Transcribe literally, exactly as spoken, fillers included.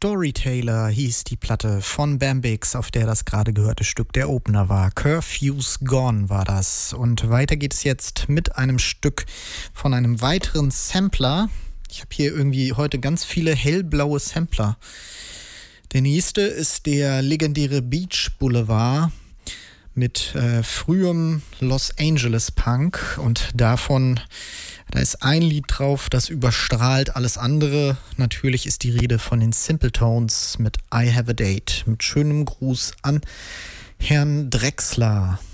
Storyteller hieß die Platte von Bambix, auf der das gerade gehörte Stück der Opener war. Curfew's Gone war das. Und weiter geht es jetzt mit einem Stück von einem weiteren Sampler. Ich habe hier irgendwie heute ganz viele hellblaue Sampler. Der nächste ist der legendäre Beach Boulevard mit äh, frühem Los Angeles Punk, und davon, da ist ein Lied drauf, das überstrahlt alles andere. Natürlich ist die Rede von den Simpletones mit I Have a Date, mit schönem Gruß an Herrn Drexler.